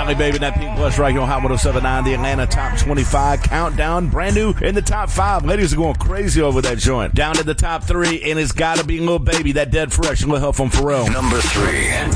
Molly Baby, that Pink Plus right here on Hot 107.9, the Atlanta Top 25 Countdown. Brand new in the top 5. Ladies are going crazy over that joint. Down to the top 3, and it's got to be Lil Baby, that Dead Fresh, Lil Help from Pharrell. Number 3.